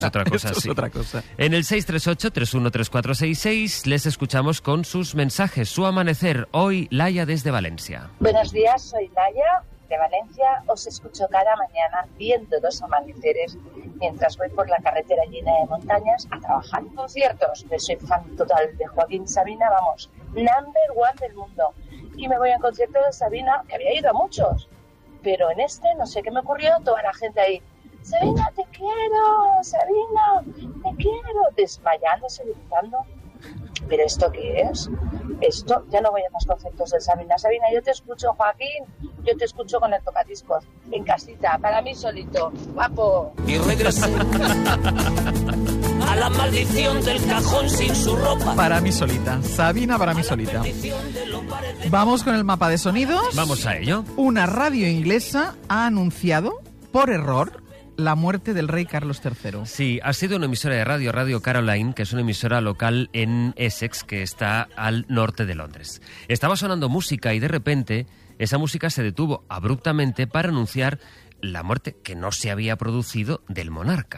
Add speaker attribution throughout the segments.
Speaker 1: Otra cosa,
Speaker 2: Eso
Speaker 1: sí.
Speaker 2: es otra cosa.
Speaker 1: En el 638-313466 les escuchamos con sus mensajes. Su amanecer, hoy Laia desde Valencia.
Speaker 3: Buenos días, soy Laia de Valencia. Os escucho cada mañana viendo los amaneceres mientras voy por la carretera llena de montañas a trabajar. Conciertos, soy fan total de Joaquín Sabina, vamos, number one del mundo. Y me voy a un concierto de Sabina, que había ido a muchos, pero en este no sé qué me ocurrió, toda la gente ahí, Sabina, te quiero, Sabina, te quiero, desmayándose, gritando. ¿Pero esto qué es? Esto, ya no voy a más conciertos de Sabina. Sabina, yo te escucho, Joaquín, yo te escucho con el tocadiscos, en casita, para mí solito, guapo.
Speaker 4: Y regresé a la maldición del cajón sin su ropa.
Speaker 2: Para mí solita. Sabina para mí solita. Vamos con el mapa de sonidos.
Speaker 1: Vamos a ello.
Speaker 2: Una radio inglesa ha anunciado, por error, la muerte del rey Carlos III.
Speaker 1: Sí, ha sido una emisora de radio, Radio Caroline, que es una emisora local en Essex, que está al norte de Londres. Estaba sonando música y de repente esa música se detuvo abruptamente para anunciar la muerte que no se había producido del monarca.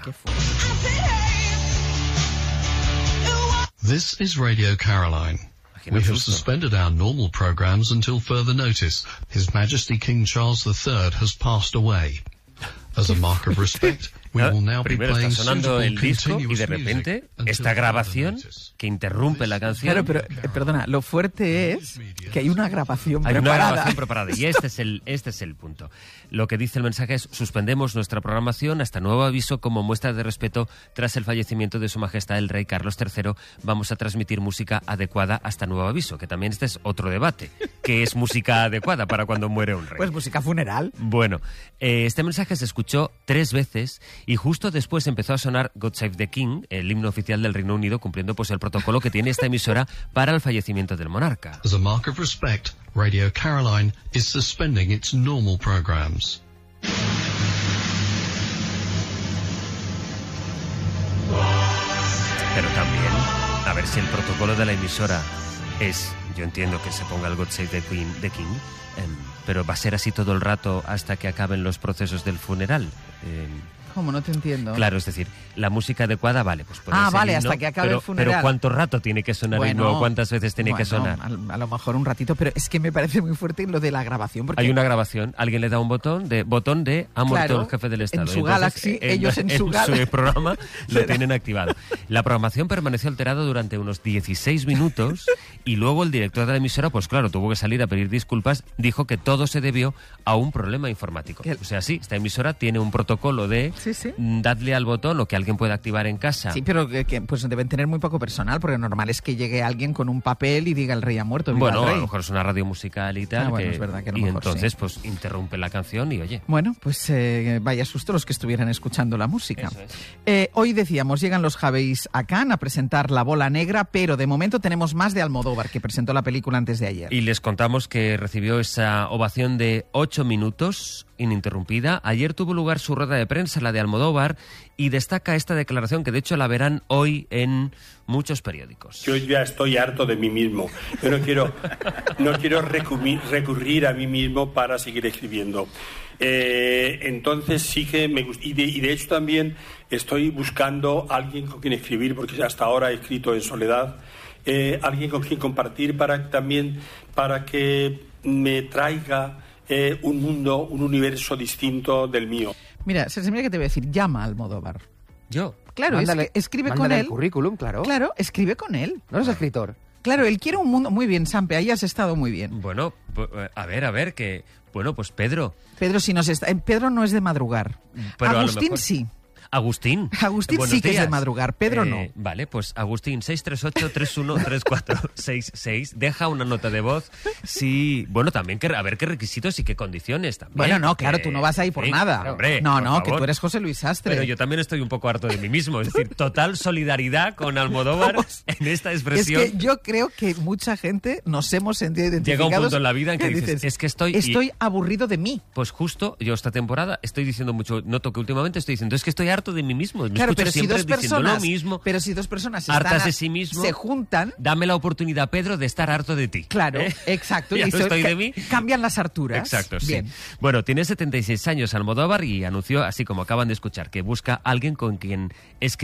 Speaker 5: This is Radio Caroline. We have suspended our normal programs until further notice. His Majesty King Charles III has passed away. As a mark of respect, we will now be
Speaker 1: Primero
Speaker 5: playing
Speaker 1: está sonando
Speaker 5: suitable
Speaker 1: el disco y
Speaker 5: continuous
Speaker 1: de
Speaker 5: music
Speaker 1: repente
Speaker 5: until
Speaker 1: esta
Speaker 5: further
Speaker 1: grabación
Speaker 5: notice.
Speaker 1: que interrumpe la canción.
Speaker 2: Claro, pero perdona, lo fuerte es que hay una grabación
Speaker 1: Hay
Speaker 2: preparada.
Speaker 1: una grabación preparada y este es el punto. Lo que dice el mensaje es: suspendemos nuestra programación hasta nuevo aviso como muestra de respeto tras el fallecimiento de Su Majestad el Rey Carlos III. Vamos a transmitir música adecuada hasta nuevo aviso, que también este es otro debate. ¿Qué es música adecuada para cuando muere un rey?
Speaker 2: Pues música funeral.
Speaker 1: Bueno, este mensaje se escuchó 3 veces y justo después empezó a sonar God Save the King, el himno oficial del Reino Unido, cumpliendo pues el protocolo que tiene esta emisora para el fallecimiento del monarca.
Speaker 5: As a mark of respect, Radio Caroline is suspending its normal programs.
Speaker 1: Pero también, a ver si el protocolo de la emisora es, yo entiendo que se ponga el God Save the King, pero va a ser así todo el rato hasta que acaben los procesos del funeral.
Speaker 2: ¿Cómo? No te entiendo.
Speaker 1: Claro, es decir, la música adecuada, vale, pues puede ser
Speaker 2: vale,
Speaker 1: himno,
Speaker 2: hasta que acabe
Speaker 1: pero,
Speaker 2: el funeral.
Speaker 1: Pero ¿cuánto rato tiene que sonar el himno? ¿Cuántas veces tiene que sonar?
Speaker 2: A lo mejor un ratito, pero es que me parece muy fuerte lo de la grabación. Porque
Speaker 1: Hay una grabación, alguien le da un botón de ha muerto
Speaker 2: Claro,
Speaker 1: el jefe del Estado.
Speaker 2: en su
Speaker 1: Y entonces,
Speaker 2: Galaxy, ellos en su Galaxy.
Speaker 1: programa lo tienen activado. La programación permaneció alterada durante unos 16 minutos y luego el director de la emisora, pues claro, tuvo que salir a pedir disculpas, dijo que todo se debió a un problema informático. O sea, sí, esta emisora tiene un protocolo de dadle al botón o que alguien pueda activar en casa.
Speaker 2: Sí, pero que pues deben tener muy poco personal, porque normal es que llegue alguien con un papel y diga el rey ha muerto. Viva
Speaker 1: Bueno,
Speaker 2: el rey.
Speaker 1: a lo mejor es una radio musical y tal.
Speaker 2: Bueno, es verdad que a lo
Speaker 1: y
Speaker 2: mejor
Speaker 1: entonces
Speaker 2: sí.
Speaker 1: pues interrumpe la canción y oye.
Speaker 2: Bueno, pues vaya susto los que estuvieran escuchando la música.
Speaker 1: Eso es.
Speaker 2: Hoy decíamos, llegan los Javeis a Cannes a presentar La Bola Negra, pero de momento tenemos más de Almodóvar, que presentó la película antes de ayer.
Speaker 1: Y les contamos que recibió esa ovación de 8 minutos ininterrumpida. Ayer tuvo lugar su rueda de prensa, la de Almodóvar, y destaca esta declaración que de hecho la verán hoy en muchos periódicos.
Speaker 6: Yo ya estoy harto de mí mismo. Yo no quiero recurrir a mí mismo para seguir escribiendo. Entonces sí que me gusta. Y de hecho también estoy buscando a alguien con quien escribir, porque hasta ahora he escrito en soledad. Alguien con quien compartir para que me traiga un mundo, un universo distinto del mío.
Speaker 2: Mira, mira que te voy a decir, llama a Almodóvar.
Speaker 1: ¿Yo?
Speaker 2: Claro, escribe con él.
Speaker 7: El currículum, claro.
Speaker 2: Claro, escribe con él.
Speaker 7: No eres escritor.
Speaker 2: Claro, él quiere un mundo... Muy bien, Sampe, ahí has estado muy bien.
Speaker 1: Bueno, a ver, que... Bueno, pues Pedro.
Speaker 2: Pedro, si nos está... Pedro no es de madrugar.
Speaker 1: Pero
Speaker 2: Agustín
Speaker 1: a lo mejor...
Speaker 2: sí.
Speaker 1: Agustín.
Speaker 2: Agustín
Speaker 1: Buenos
Speaker 2: sí que es
Speaker 1: días.
Speaker 2: de madrugar, Pedro no.
Speaker 1: Vale, pues Agustín, 638-313466. Deja una nota de voz. Sí, bueno, también a ver qué requisitos y qué condiciones también.
Speaker 2: Bueno, no, claro, tú no vas ahí por nada.
Speaker 1: Hombre,
Speaker 2: no,
Speaker 1: por favor.
Speaker 2: que tú eres José Luis Sastre.
Speaker 1: Pero yo también estoy un poco harto de mí mismo. Es decir, total solidaridad con Almodóvar en esta expresión.
Speaker 2: Es que yo creo que mucha gente nos hemos sentido identificados.
Speaker 1: Llega un punto en la vida en que dices, es que estoy
Speaker 2: aburrido de mí.
Speaker 1: Pues justo, yo esta temporada estoy diciendo mucho, noto que últimamente estoy diciendo, es que estoy harto harto de mí mismo. Me
Speaker 2: Claro,
Speaker 1: escucho
Speaker 2: pero si
Speaker 1: siempre
Speaker 2: dos
Speaker 1: diciendo
Speaker 2: personas,
Speaker 1: lo mismo.
Speaker 2: pero si dos personas
Speaker 1: hartas de sí mismo,
Speaker 2: se juntan,
Speaker 1: dame la oportunidad, Pedro, de estar harto de ti.
Speaker 2: claro, exacto,
Speaker 1: Ya
Speaker 2: y
Speaker 1: no estoy de mí.
Speaker 2: cambian las harturas.
Speaker 1: Exacto, sí.
Speaker 2: Bien.
Speaker 1: Bueno, tiene 76 años Almodóvar y anunció, así como acaban de escuchar, que busca a alguien con quien escribir